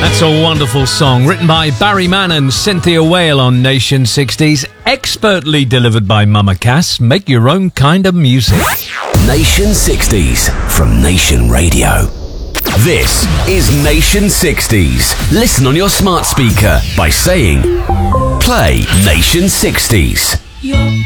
That's a wonderful song, written by Barry Mann and Cynthia Whale on Nation 60s, expertly delivered by Mama Cass. Make your own kind of music. Nation 60s from Nation Radio. This is Nation 60s. Listen on your smart speaker by saying, play Nation 60s.